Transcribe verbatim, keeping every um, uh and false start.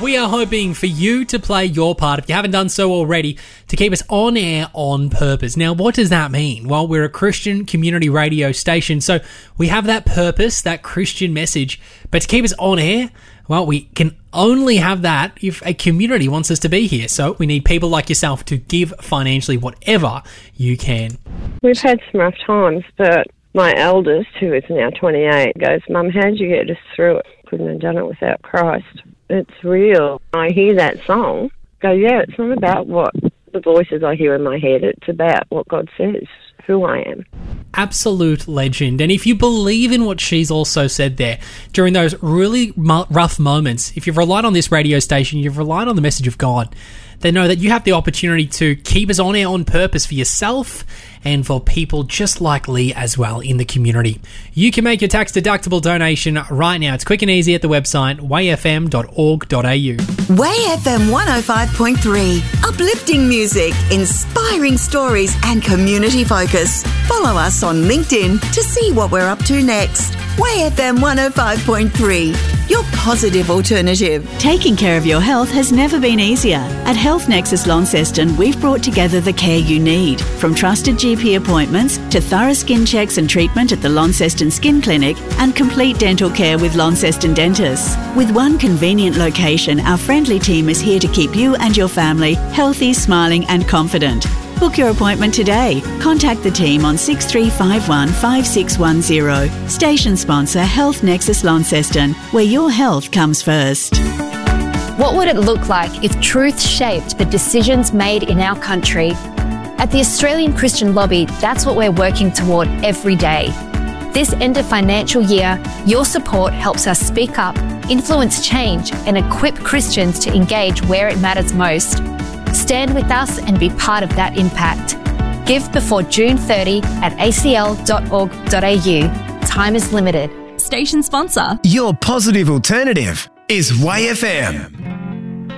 We are hoping for you to play your part, if you haven't done so already, to keep us on air on purpose. Now, what does that mean? Well, we're a Christian community radio station, so we have that purpose, that Christian message. But to keep us on air, well, we can only have that if a community wants us to be here. So we need people like yourself to give financially whatever you can. We've had some rough times, but my eldest, who is now twenty-eight, goes, Mum, how did you get us through it? Couldn't have done it without Christ. It's real. I hear that song, go, yeah, it's not about what the voices I hear in my head. It's about what God says, who I am. Absolute legend. And if you believe in what she's also said there, during those really mu- rough moments, if you've relied on this radio station, you've relied on the message of God, then know that you have the opportunity to keep us on air on purpose for yourself and for people just like Lee as well in the community. You can make your tax-deductible donation right now. It's quick and easy at the website way f m dot org dot a u. Way F M one oh five point three. Uplifting music, inspiring stories and community focus. Follow us on LinkedIn to see what we're up to next. Way F M one oh five point three. Your positive alternative. Taking care of your health has never been easier. At Health Nexus Launceston, we've brought together the care you need. From trusted G P appointments to thorough skin checks and treatment at the Launceston Skin Clinic and complete dental care with Launceston Dentists. With one convenient location, our friendly team is here to keep you and your family healthy, smiling and confident. Book your appointment today. Contact the team on six three five one, five six one zero. Station sponsor Health Nexus Launceston, where your health comes first. What would it look like if truth shaped the decisions made in our country? At the Australian Christian Lobby, that's what we're working toward every day. This end of financial year, your support helps us speak up, influence change, and equip Christians to engage where it matters most. Stand with us and be part of that impact. Give before June thirtieth at a c l dot org dot a u. Time is limited. Station sponsor. Your positive alternative is Way F M.